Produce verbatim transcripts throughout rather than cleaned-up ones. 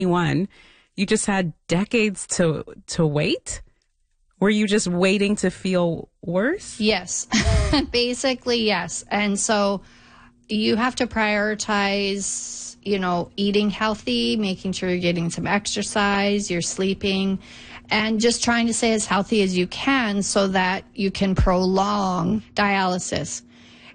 One, you just had decades to to wait? Were you just waiting to feel worse? Yes. Basically, yes. And so you have to prioritize, you know, eating healthy, making sure you're getting some exercise, you're sleeping, and just trying to stay as healthy as you can so that you can prolong dialysis.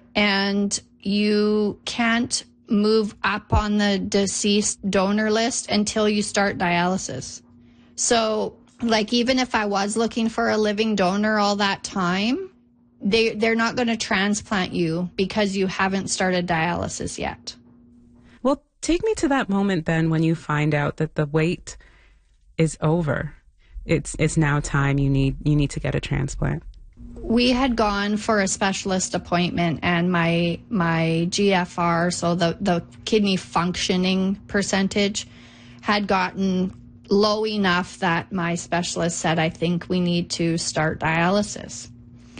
And you can't move up on the deceased donor list until you start dialysis. So, like, even if I was looking for a living donor all that time, they, they're not going to transplant you because you haven't started dialysis yet. Well, take me to that moment then when you find out that the wait is over. It's it's now time you need you need to get a transplant. We had gone for a specialist appointment, and my my G F R, so the, the kidney functioning percentage, had gotten low enough that my specialist said, I think we need to start dialysis.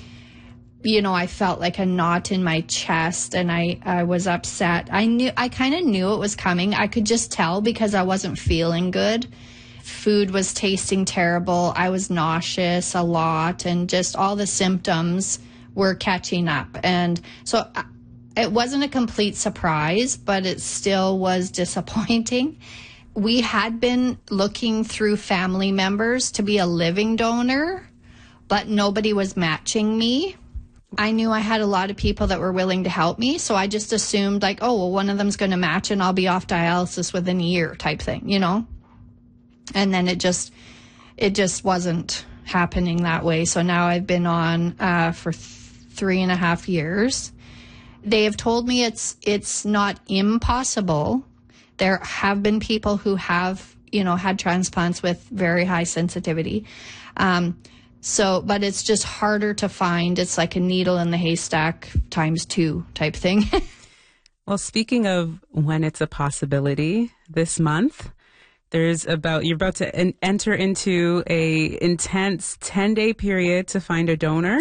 You know, I felt like a knot in my chest, and I, I was upset. I knew I kind of knew it was coming. I could just tell because I wasn't feeling good. Food was tasting terrible. I was nauseous a lot, and just all the symptoms were catching up. And so it wasn't a complete surprise, but it still was disappointing. We had been looking through family members to be a living donor, but nobody was matching me. I knew I had a lot of people that were willing to help me, so I just assumed, like, oh, well, one of them's going to match and I'll be off dialysis within a year type thing, you know? And then it just, it just wasn't happening that way. So now I've been on uh, for th- three and a half years. They have told me it's it's not impossible. There have been people who have, you know, had transplants with very high sensitivity. Um, so, but it's just harder to find. It's like a needle in the haystack times two type thing. Well, speaking of when it's a possibility, this month, There's about, you're about to en- enter into a intense ten day period to find a donor.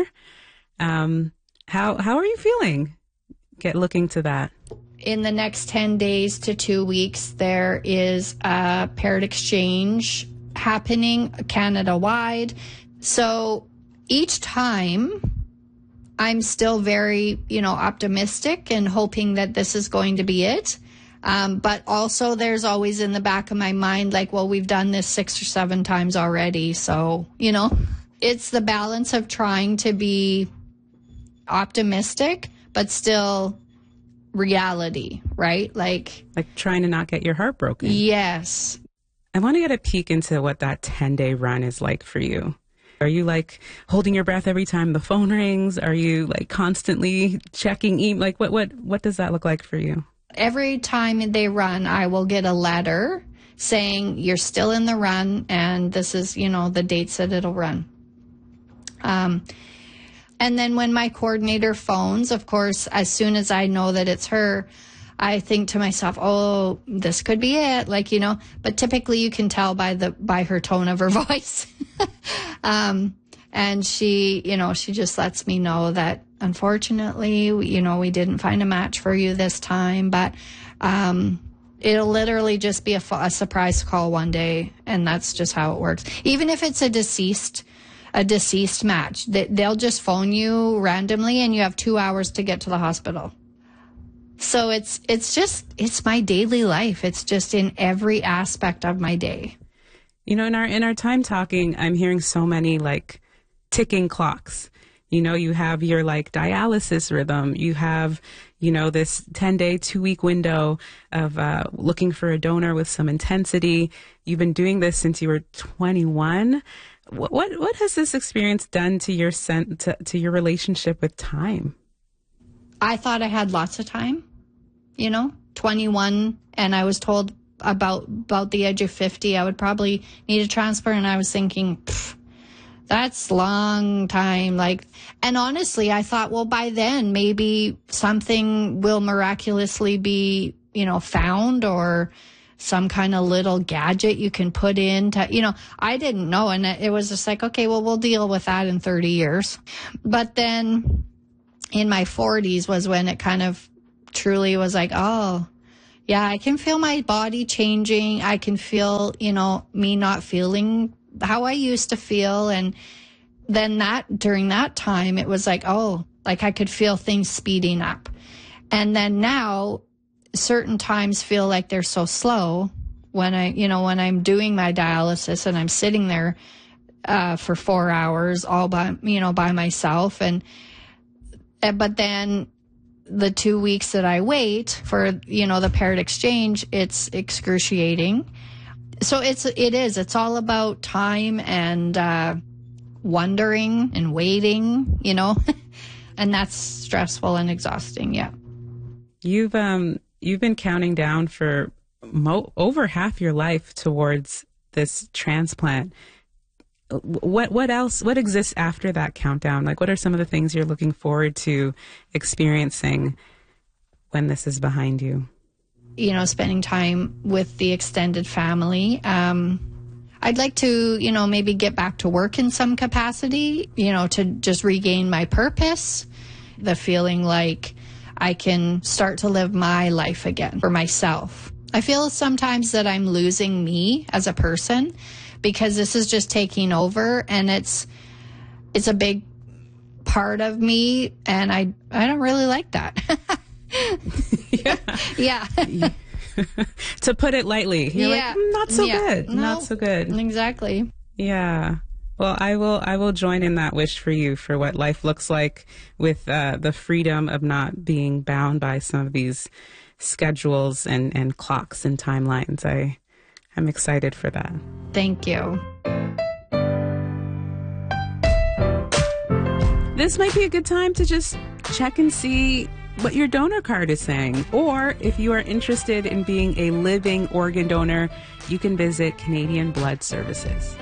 Um, how, how are you feeling? Get looking to that. In the next ten days to two weeks, there is a paired exchange happening Canada-wide. So each time I'm still very, you know, optimistic and hoping that this is going to be it. Um, but also there's always in the back of my mind, like, well, we've done this six or seven times already. So, you know, it's the balance of trying to be optimistic, but still reality, right? Like, like trying to not get your heart broken. Yes. I want to get a peek into what that ten day run is like for you. Are you like holding your breath every time the phone rings? Are you like constantly checking email? Like what, what, what does that look like for you? Every time they run, I will get a letter saying you're still in the run and this is, you know, the dates that it'll run. Um, and then when my coordinator phones, of course, as soon as I know that it's her, I think to myself, oh, this could be it. Like, you know, but typically you can tell by the, by her tone of her voice. um, and she, you know, she just lets me know that unfortunately, you know, we didn't find a match for you this time, but, um, it'll literally just be a, a surprise call one day. And that's just how it works. Even if it's a deceased, a deceased match, they, they'll just phone you randomly and you have two hours to get to the hospital. So it's, it's just, it's my daily life. It's just in every aspect of my day. You know, in our, in our time talking, I'm hearing so many like ticking clocks. You know, you have your like dialysis rhythm. You have, you know, this ten day, two week window of uh, looking for a donor with some intensity. You've been doing this since you were twenty-one. What what, what has this experience done to your sen- to, to your relationship with time? I thought I had lots of time, you know, twenty-one, and I was told about about the age of fifty, I would probably need a transplant, and I was thinking, that's long time. Like, and honestly, I thought, well, by then maybe something will miraculously be, you know, found, or some kind of little gadget you can put in to, you know, I didn't know. And it was just like, okay, well, we'll deal with that in thirty years. But then in my forties was when it kind of truly was like, oh, Yeah, I can feel my body changing. I can feel, you know, me not feeling how I used to feel. And then that, during that time, it was like, oh, like I could feel things speeding up. And then now, certain times feel like they're so slow when I, you know, when I'm doing my dialysis and I'm sitting there uh, for four hours all by, you know, by myself. And, but then the two weeks that I wait for, you know, the paired exchange, it's excruciating. So it's, it is, it's all about time and uh, wondering and waiting, you know, and that's stressful and exhausting. Yeah. You've, um, you've been counting down for mo- over half your life towards this transplant. What what else, what exists after that countdown? Like, what are some of the things you're looking forward to experiencing when this is behind you? You know, spending time with the extended family. Um, I'd like to, you know, maybe get back to work in some capacity, you know, to just regain my purpose, the feeling like I can start to live my life again for myself. I feel sometimes that I'm losing me as a person because this is just taking over, and it's it's a big part of me, and I I don't really like that. yeah. Yeah. To put it lightly, you're yeah. like, not so yeah. good, No, not so good. Exactly. Yeah. Well, I will I will join in that wish for you for what life looks like with uh, the freedom of not being bound by some of these schedules and, and clocks and timelines. I I'm excited for that. Thank you. This might be a good time to just check and see what your donor card is saying. Or if you are interested in being a living organ donor, you can visit Canadian Blood Services.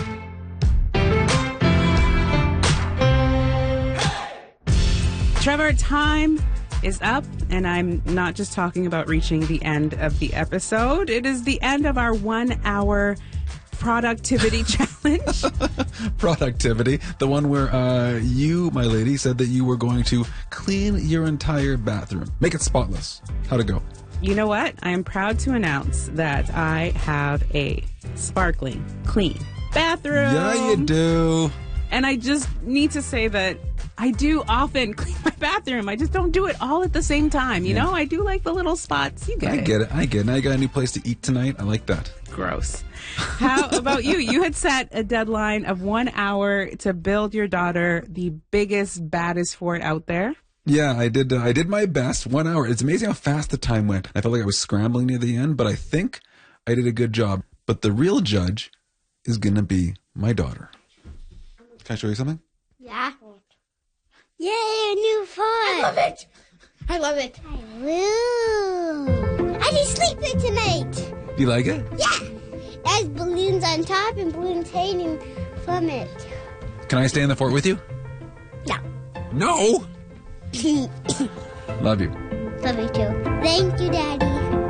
Trevor, time is up, and I'm not just talking about reaching the end of the episode. It is the end of our one-hour productivity challenge. Productivity, the one where uh, you, my lady, said that you were going to clean your entire bathroom, make it spotless. How'd it go? You know what? I am proud to announce that I have a sparkling, clean bathroom. Yeah, you do. And I just need to say that I do often clean my bathroom. I just don't do it all at the same time. You yeah. know, I do like the little spots. You get I it. I get it. I get it. I got a new place to eat tonight. I like that. Gross. How about you? You had set a deadline of one hour to build your daughter the biggest, baddest fort out there. Yeah, I did. Uh, I did my best. One hour. It's amazing how fast the time went. I felt like I was scrambling near the end, but I think I did a good job. But the real judge is going to be my daughter. Can I show you something? Yeah. Yay, a new fort. I love it. I love it. I will. I need to sleep it tonight. Do you like it? Yeah. It has balloons on top and balloons hanging from it. Can I stay in the fort with you? No. No? Love you. Love you too. Thank you, Daddy.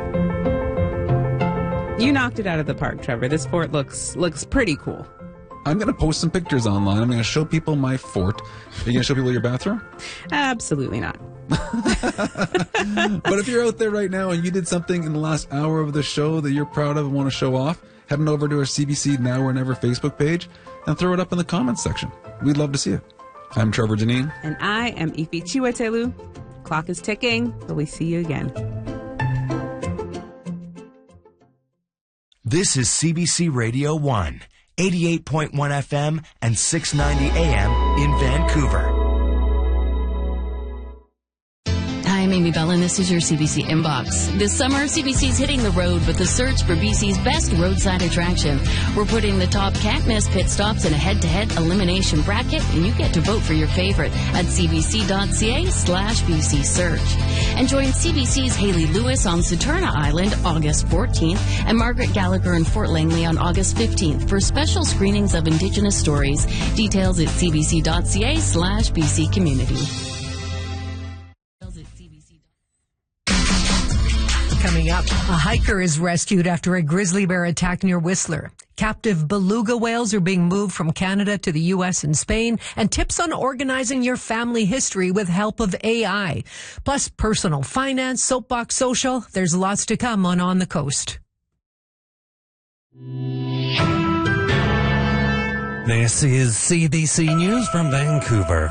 You knocked it out of the park, Trevor. This fort looks looks pretty cool. I'm going to post some pictures online. I'm going to show people my fort. Are you going to show people your bathroom? Absolutely not. But if you're out there right now and you did something in the last hour of the show that you're proud of and want to show off, head on over to our C B C Now or Never Facebook page and throw it up in the comments section. We'd love to see it. I'm Trevor Janine. And I am Ife Chiwetelu. Clock is ticking, but we see you again. This is C B C Radio one, eighty-eight point one F M and six ninety A M in Vancouver. Hi, I'm Amy Bell, and this is your C B C Inbox. This summer, C B C's hitting the road with the search for B C's best roadside attraction. We're putting the top can't-miss pit stops in a head-to-head elimination bracket, and you get to vote for your favorite at cbc.ca slash BC Search. And join C B C's Haley Lewis on Saturna Island August fourteenth and Margaret Gallagher in Fort Langley on August fifteenth for special screenings of Indigenous stories. Details at cbc.ca slash BC Community. Coming up A hiker is rescued after a grizzly bear attack near Whistler. Captive beluga whales are being moved from Canada to the U S and Spain, and tips on organizing your family history with help of A I. Plus personal finance, Soapbox Social. There's lots to come on On the Coast. This is C B C News from Vancouver.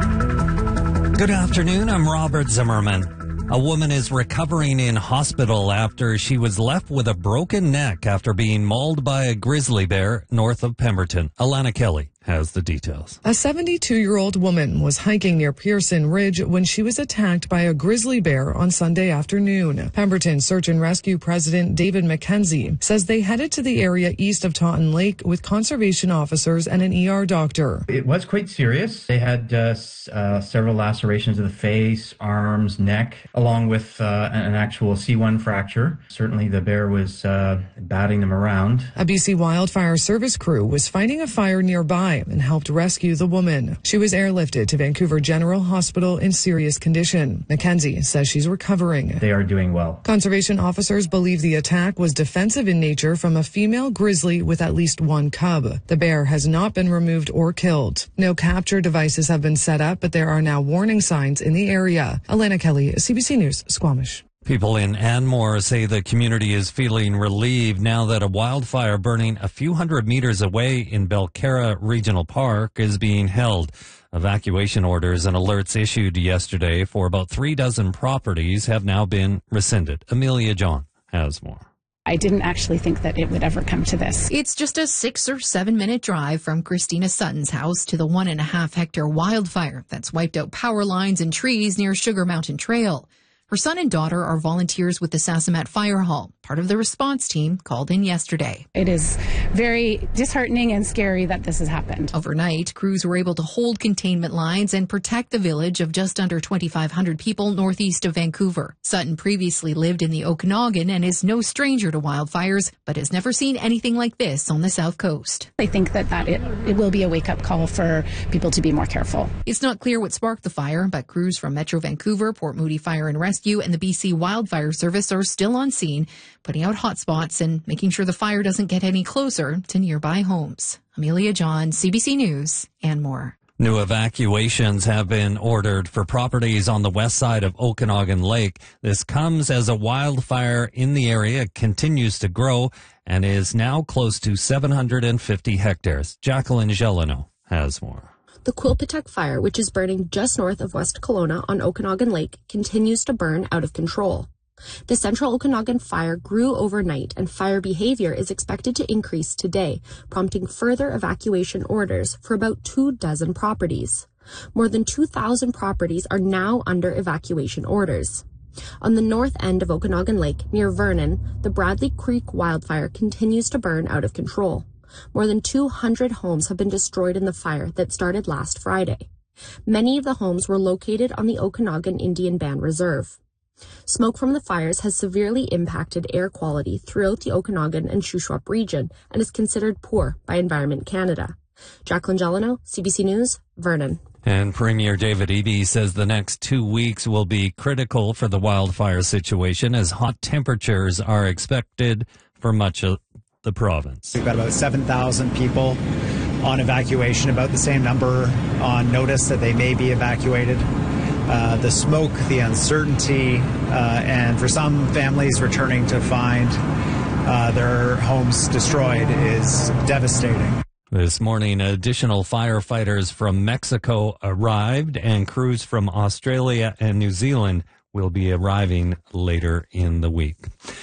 Good afternoon, I'm Robert Zimmerman. A woman is recovering in hospital after she was left with a broken neck after being mauled by a grizzly bear north of Pemberton. Alana Kelly has the details. A seventy-two-year-old woman was hiking near Pearson Ridge when she was attacked by a grizzly bear on Sunday afternoon. Pemberton Search and Rescue President David McKenzie says they headed to the area east of Taunton Lake with conservation officers and an E R doctor. It was quite serious. They had uh, uh, several lacerations of the face, arms, neck, along with uh, an actual C one fracture. Certainly the bear was uh, batting them around. A B C Wildfire Service crew was fighting a fire nearby and helped rescue the woman. She was airlifted to Vancouver General Hospital in serious condition. McKenzie says she's recovering. They are doing well. Conservation officers believe the attack was defensive in nature from a female grizzly with at least one cub. The bear has not been removed or killed. No capture devices have been set up, but there are now warning signs in the area. Alana Kelly, C B C News, Squamish. People in Anmore say the community is feeling relieved now that a wildfire burning a few hundred meters away in Belcarra Regional Park is being held. Evacuation orders and alerts issued yesterday for about three dozen properties have now been rescinded. Amelia John has more. I didn't actually think that it would ever come to this. It's just a six or seven minute drive from Christina Sutton's house to the one and a half hectare wildfire that's wiped out power lines and trees near Sugar Mountain Trail. Her son and daughter are volunteers with the Sasamat Fire Hall, part of the response team called in yesterday. It is very disheartening and scary that this has happened. Overnight, crews were able to hold containment lines and protect the village of just under twenty-five hundred people northeast of Vancouver. Sutton previously lived in the Okanagan and is no stranger to wildfires, but has never seen anything like this on the South Coast. I think that, that it, it will be a wake-up call for people to be more careful. It's not clear what sparked the fire, but crews from Metro Vancouver, Port Moody Fire and Rescue, and the B C Wildfire Service are still on scene, putting out hotspots and making sure the fire doesn't get any closer to nearby homes. Amelia John, C B C News, and more. New evacuations have been ordered for properties on the west side of Okanagan Lake. This comes as a wildfire in the area continues to grow and is now close to seven hundred fifty hectares. Jacqueline Gelano has more. The Quilpatuck fire, which is burning just north of West Kelowna on Okanagan Lake, continues to burn out of control. The Central Okanagan fire grew overnight, and fire behavior is expected to increase today, prompting further evacuation orders for about two dozen properties. More than two thousand properties are now under evacuation orders. On the north end of Okanagan Lake, near Vernon, the Bradley Creek wildfire continues to burn out of control. More than two hundred homes have been destroyed in the fire that started last Friday. Many of the homes were located on the Okanagan Indian Band Reserve. Smoke from the fires has severely impacted air quality throughout the Okanagan and Shuswap region and is considered poor by Environment Canada. Jacqueline Gelano, C B C News, Vernon. And Premier David Eby says the next two weeks will be critical for the wildfire situation as hot temperatures are expected for much of the province. We've got about seven thousand people on evacuation, about the same number on notice that they may be evacuated. Uh, the smoke, the uncertainty, uh, and for some families returning to find uh, their homes destroyed is devastating. This morning, additional firefighters from Mexico arrived, and crews from Australia and New Zealand will be arriving later in the week.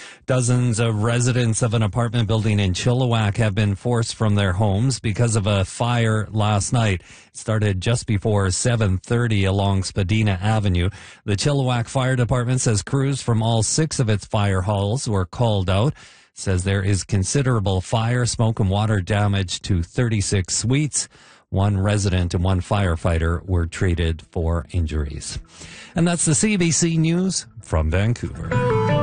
Dozens of residents of an apartment building in Chilliwack have been forced from their homes because of a fire last night. It started just before seven thirty along Spadina Avenue. The Chilliwack Fire Department says crews from all six of its fire halls were called out. It says there is considerable fire, smoke, and water damage to thirty-six suites. One resident and one firefighter were treated for injuries. And that's the C B C News from Vancouver.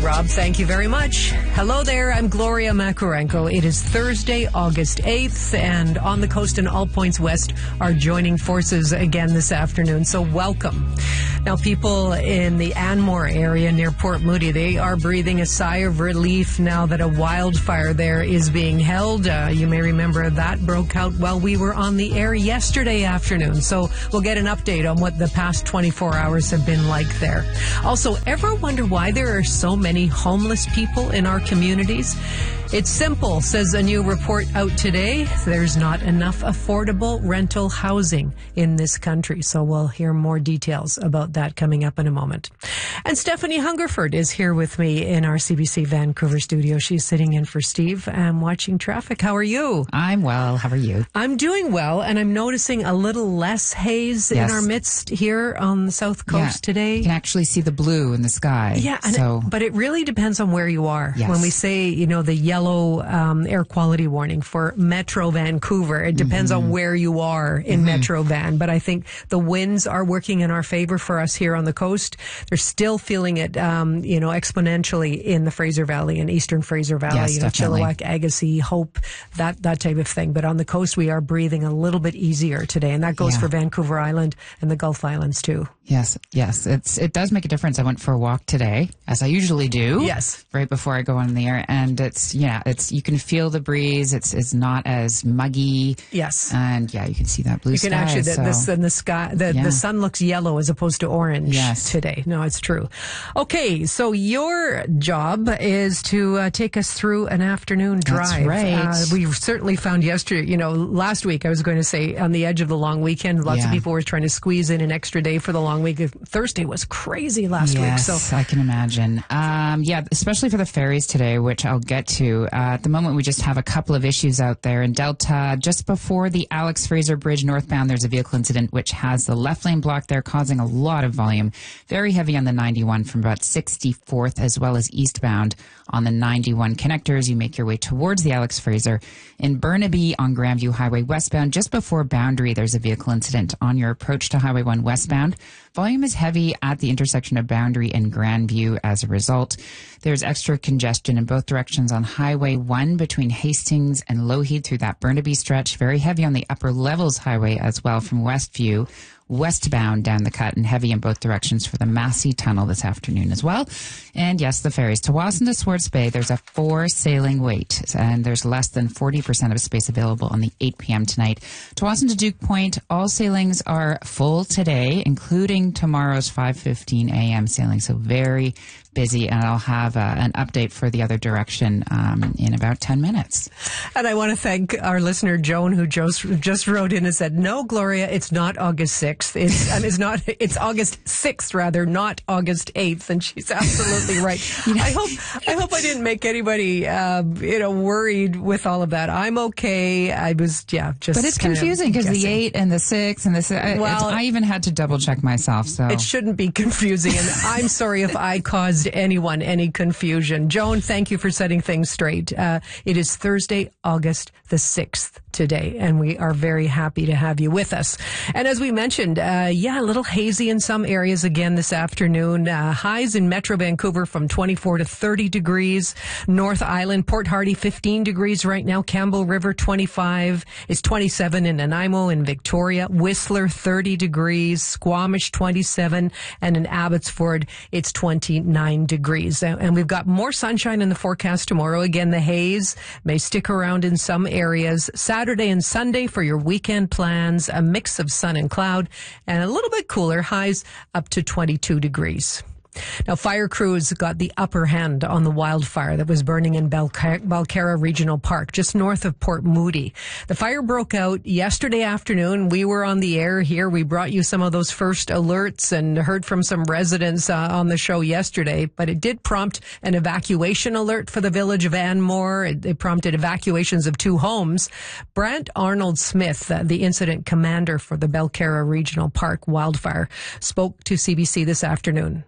Rob. Thank you very much. Hello there. I'm Gloria Makarenko. It is Thursday, August eighth, and On the Coast and All Points West are joining forces again this afternoon. So welcome. Now, people in the Anmore area near Port Moody, they are breathing a sigh of relief now that a wildfire there is being held. Uh, you may remember that broke out while we were on the air yesterday afternoon. So we'll get an update on what the past twenty-four hours have been like there. Also, ever wonder why there are so many homeless people in our communities? It's simple, says a new report out today. There's not enough affordable rental housing in this country. So we'll hear more details about that coming up in a moment. And Stephanie Hungerford is here with me in our C B C Vancouver studio. She's sitting in for Steve and watching traffic. How are you? I'm well. How are you? I'm doing well, and I'm noticing a little less haze Yes. in our midst here on the South Coast Yeah. today. You can actually see the blue in the sky. Yeah, and so it, but it really depends on where you are. Yes. When we say, you know, the yellow um, air quality warning for Metro Vancouver, it depends Mm-hmm. on where you are in Mhm. Metro Van. But I think the winds are working in our favor for us here on the coast. They're still feeling it, um, you know, exponentially in the Fraser Valley and Eastern Fraser Valley, Yes, you know, definitely. Chilliwack, Agassiz, Hope, that, that type of thing. But on the coast, we are breathing a little bit easier today. And that goes Yeah. for Vancouver Island and the Gulf Islands too. Yes, yes, it's it does make a difference. I went for a walk today, as I usually do. Yes, right before I go on the air, and it's yeah, it's you can feel the breeze. It's it's not as muggy. Yes, and yeah, you can see that blue You sky. can actually, the, so. the, and the sky, the, Yeah. the sun looks yellow as opposed to orange Yes. today. No, it's true. Okay, so your job is to uh, take us through an afternoon That's drive. right. Uh, we certainly found yesterday, you know, last week, I was going to say on the edge of the long weekend, lots of Yeah. people were trying to squeeze in an extra day for the long week. Thursday was crazy last yes, week. So I can imagine. Um, yeah, especially for the ferries today, which I'll get to. Uh, at the moment, we just have a couple of issues out there. In Delta, just before the Alex Fraser Bridge northbound, there's a vehicle incident which has the left lane blocked there, causing a lot of volume. Very heavy on the ninety-one from about sixty-fourth, as well as eastbound on the ninety-one connector as you make your way towards the Alex Fraser. In Burnaby on Grandview Highway westbound, just before Boundary, there's a vehicle incident on your approach to Highway one westbound. Volume is heavy at the intersection of Boundary and Grandview as a result. There's extra congestion in both directions on Highway one between Hastings and Lougheed through that Burnaby stretch. Very heavy on the Upper Levels Highway as well from Westview westbound down the cut, and heavy in both directions for the Massey Tunnel this afternoon as well. And yes, the ferries. Tawasin to Swartz Bay, there's a four sailing wait, and there's less than forty percent of space available on the eight p.m. tonight. Tawasin to Duke Point, all sailings are full today, including tomorrow's five fifteen a.m. sailing. So very busy, and I'll have uh, an update for the other direction um, in about ten minutes. And I want to thank our listener, Joan, who just, just wrote in and said, no, Gloria, it's not August sixth. It's, and it's not, it's August sixth, rather, not August eighth. And she's absolutely right. I hope, I hope I didn't make anybody, uh, you know, worried with all of that. I'm okay. I was, yeah, just. But it's kind of confusing because the guessing. eight and the six and the six, I- Well, it's- I even had to double check myself. So It shouldn't be confusing, and I'm sorry if I caused anyone any confusion. Joan, thank you for setting things straight. Uh, it is Thursday, August the sixth today, and we are very happy to have you with us. And as we mentioned, uh, yeah, a little hazy in some areas again this afternoon. Uh, highs in Metro Vancouver from twenty-four to thirty degrees. North Island, Port Hardy, fifteen degrees right now. Campbell River, twenty-five. It's twenty-seven in Nanaimo in Victoria. Whistler, thirty degrees. Squamish, twenty-seven. And in Abbotsford, it's twenty-nine degrees. Uh, And we've got more sunshine in the forecast tomorrow. Again, the haze may stick around in some areas. Saturday and Sunday for your weekend plans, a mix of sun and cloud, and a little bit cooler, highs up to twenty-two degrees. Now, fire crews got the upper hand on the wildfire that was burning in Balca- Balcarra Regional Park, just north of Port Moody. The fire broke out yesterday afternoon. We were on the air here. We brought you some of those first alerts and heard from some residents uh, on the show yesterday, but it did prompt an evacuation alert for the village of Anmore. It, it prompted evacuations of two homes. Brant Arnold Smith, uh, the incident commander for the Balcarra Regional Park wildfire, spoke to C B C this afternoon.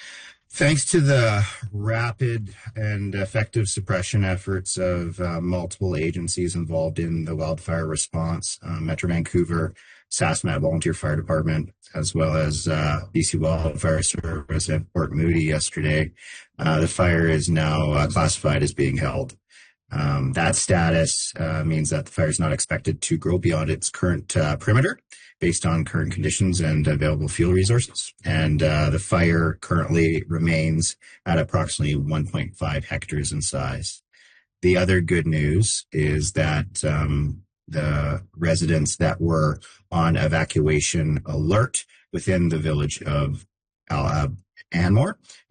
Thanks to the rapid and effective suppression efforts of uh, multiple agencies involved in the wildfire response, uh, Metro Vancouver, Saskmat Volunteer Fire Department, as well as uh, B C Wildfire Service at Port Moody yesterday. Uh, the fire is now uh, classified as being held. Um, that status uh, means that the fire is not expected to grow beyond its current uh, perimeter based on current conditions and available fuel resources. And uh, the fire currently remains at approximately one point five hectares in size. The other good news is that um, the residents that were on evacuation alert within the village of uh, Anmore